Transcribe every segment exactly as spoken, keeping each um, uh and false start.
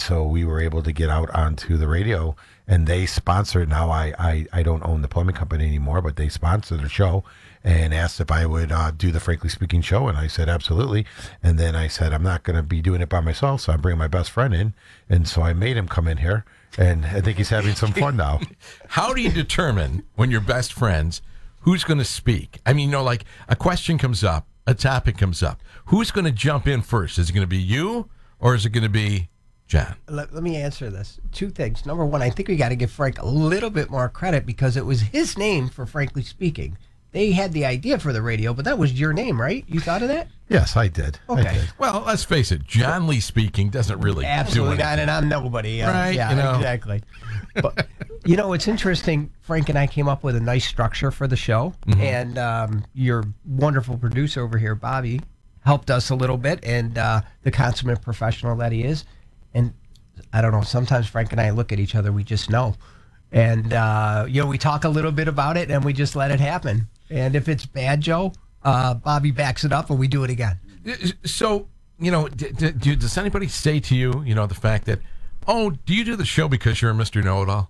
so we were able to get out onto the radio, and they sponsored. Now I, I, I don't own the plumbing company anymore, but they sponsored the show and asked if I would uh, do the Frankly Speaking show, and I said absolutely. And then I said I'm not going to be doing it by myself, so I'm bringing my best friend in, and so I made him come in here, and I think he's having some fun now. How do you determine when you're best friends who's going to speak? I mean, you know, like a question comes up, a topic comes up. Who's going to jump in first? Is it going to be you, or is it going to be John? Let, let me answer this. Two things. Number one, I think we got to give Frank a little bit more credit because it was his name for Frankly Speaking. They had the idea for the radio, but that was your name, right? You thought of that? Yes, I did. Okay. I did. Well, let's face it. John Lee Speaking doesn't really Absolutely do not, and I'm nobody. Uh, Right, Yeah, you know. exactly. But, you know, it's interesting. Frank and I came up with a nice structure for the show, Mm-hmm. and um, your wonderful producer over here, Bobby, helped us a little bit, and uh, the consummate professional that he is. And I don't know, sometimes Frank and I look at each other, we just know. And, uh, you know, we talk a little bit about it, and we just let it happen. And if it's bad, Joe, uh, Bobby backs it up, and we do it again. So, you know, d- d- do, does anybody say to you, you know, the fact that, oh, do you do the show because you're a Mister Know-It-All?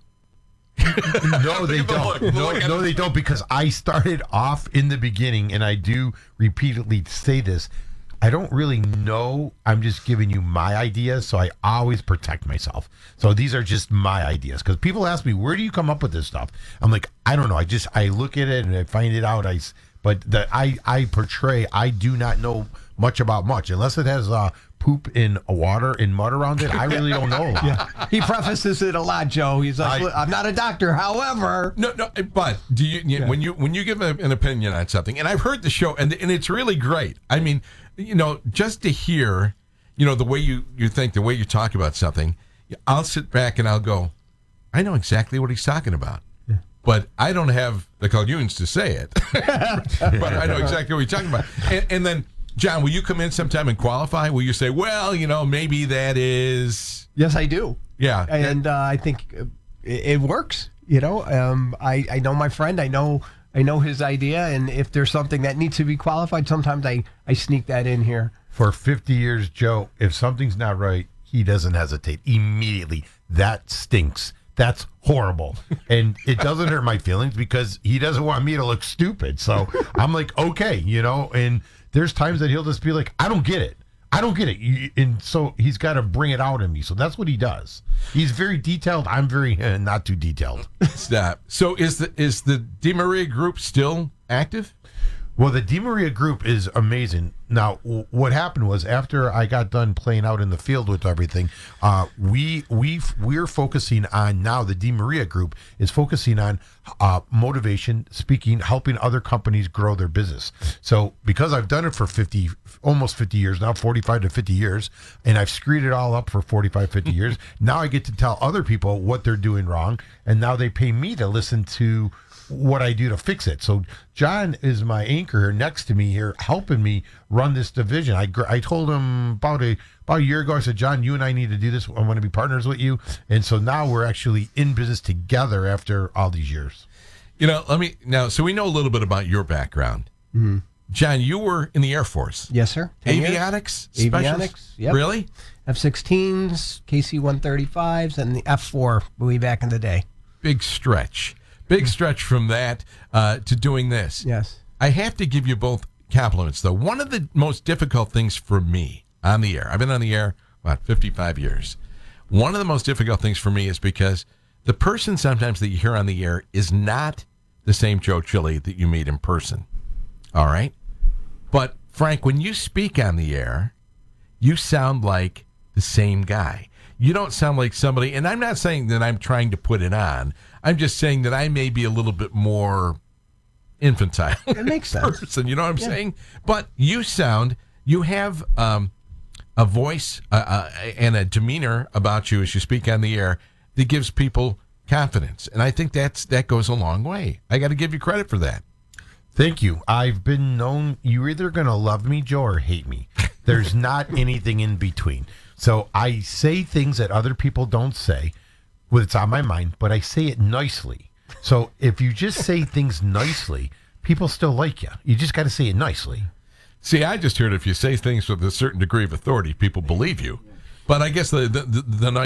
No, they don't. No, no, they don't, because I started off in the beginning, and I do repeatedly say this. I don't really know. I'm just giving you my ideas, so I always protect myself. So these are just my ideas, because people ask me, where do you come up with this stuff? I'm like, I don't know. I just, I look at it and I find it out. I, but the, I, I portray, I do not know much about much, unless it has uh, poop in water and mud around it. I really don't know a lot. Yeah. He prefaces it a lot, Joe. He's like, I- I'm not a doctor, however. No, no. But do you, you when you when you give a, an opinion on something, and I've heard the show, and and it's really great. I mean, you know, just to hear, you know, the way you, you think, the way you talk about something, I'll sit back and I'll go, I know exactly what he's talking about. But I don't have the cognuance to say it. But I know exactly what you're talking about. And, and then, John, will you come in sometime and qualify? Will you say, well, you know, maybe that is... Yes, I do. Yeah. And uh, I think uh, it, it works. You know, um, I, I know my friend. I know I know his idea. And if there's something that needs to be qualified, sometimes I, I sneak that in here. For fifty years, Joe, if something's not right, he doesn't hesitate immediately. That stinks. That's horrible. And it doesn't hurt my feelings because he doesn't want me to look stupid. So I'm like, okay, you know, and there's times that he'll just be like, I don't get it. I don't get it. You- And so he's got to bring it out in me. So that's what he does. He's very detailed. I'm very uh, not too detailed. Stop. So is the is the Di Maria group still active? Well, the Di Maria group is amazing. Now, w- what happened was after I got done playing out in the field with everything, uh, we we we're focusing on now. The Di Maria group is focusing on uh, motivation, speaking, helping other companies grow their business. So, because I've done it for fifty, almost fifty years now, forty-five to fifty years, and I've screwed it all up for forty-five, fifty years. Now I get to tell other people what they're doing wrong, and now they pay me to listen to what I do to fix it. So John is my anchor next to me here, helping me run this division. I gr- I told him about a about a year ago. I said, John, you and I need to do this. I want to be partners with you. And so now we're actually in business together after all these years. You know, let me now. So we know a little bit about your background, Mm-hmm. John. You were in the Air Force, Yes, sir. Ten years. avionics, Avionics, specialist? yep. Really? F sixteens, K C one thirty-fives, and the F four way back in the day. Big stretch. Big stretch from that uh, to doing this. Yes. I have to give you both compliments, though. One of the most difficult things for me on the air, I've been on the air about fifty-five years. One of the most difficult things for me is because the person sometimes that you hear on the air is not the same Joe Chili that you meet in person. All right? But, Frank, when you speak on the air, you sound like the same guy. You don't sound like somebody, and I'm not saying that I'm trying to put it on. I'm just saying that I may be a little bit more infantile. It makes sense. Person, you know what I'm Yeah. saying? But you sound, you have um, a voice uh, uh, and a demeanor about you as you speak on the air that gives people confidence, and I think that's that goes a long way. I got to give you credit for that. Thank you. I've been known, you're either going to love me, Joe, or hate me. There's not anything in between. So I say things that other people don't say when it's on my mind, but I say it nicely. So if you just say things nicely, people still like you. You just got to say it nicely. See, I just heard if you say things with a certain degree of authority, people believe you. But I guess the the, the, the